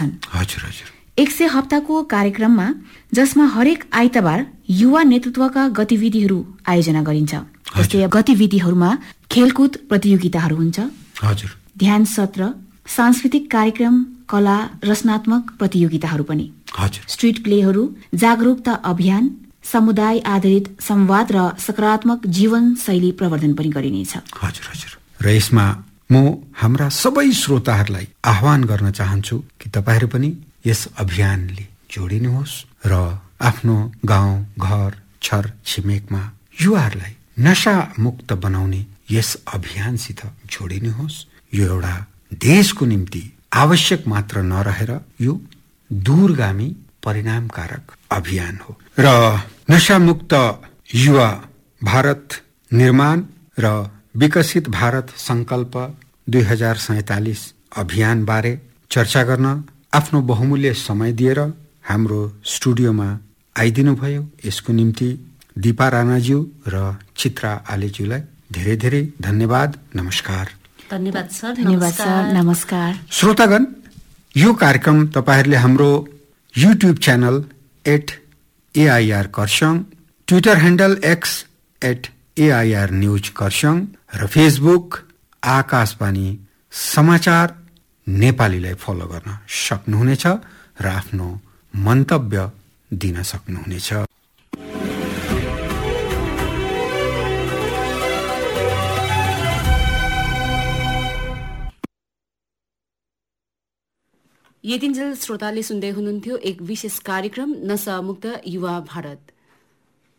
छन्। हजुर हजुर। 100 हप्ताको कार्यक्रममा जसमा हरेक आइतबार युवा नेतृत्वका गतिविधिहरू आयोजना गरिन्छ। जस्तै गतिविधिहरूमा खेलकुद प्रतियोगिताहरू हुन्छ, हजुर, ध्यान सत्र, सांस्कृतिक कार्यक्रम, कला, रचनात्मक प्रतियोगिताहरू पनि, हजुर, स्ट्रीट प्लेहरू, जागरूकता अभियान, समुदाय आधारित संवाद र सकारात्मक जीवन शैली प्रवर्धन पनि गरिनेछ। हजुर हजुर। र यसमा म हाम्रा सबै श्रोताहरूलाई आह्वान गर्न चाहन्छु कि तपाईहरू पनि यस अभियानले जोडिनुहोस् र आफ्नो गाउँ घर छर छिमेकमा युवाहरूलाई नशा मुक्त बनाउने यस अभियानसित जोडिनुहोस्। यो एउटा देशको निम्ति आवश्यक मात्र नरहेर यो दूरगामी परिणामकारक अभियान हो। र नशामुक्त युवा भारत निर्माण र विकसित भारत संकल्प 2047 अभियान बारे चर्चा गर्न आफ्नो बहुमूल्य समय दिएर हाम्रो स्टुडियोमा आइदिनु भयो। यसको निम्ति दीपा राणाज्यू र चित्रा आलेज्यूलाई धेरै धेरै धन्यवाद। नमस्कार। धन्यवाद सर। धन्यवाद सर। नमस्कार। श्रोतागण, यो कार्यक्रम तपाईहरूले हाम्रो YouTube channel @AIR Kurseong, Twitter handle X @AIR news Kurseong र फेसबुक आकाशवाणी समाचार नेपालीलाई फलो गर्न सक्नुहुनेछ र आफ्नो मन्तव्य दिन सक्नुहुनेछ। यतिन्जेल श्रोताले सुन्दै हुनुहुन्थ्यो एक विशेष कार्यक्रम नशामुक्त युवा भारत।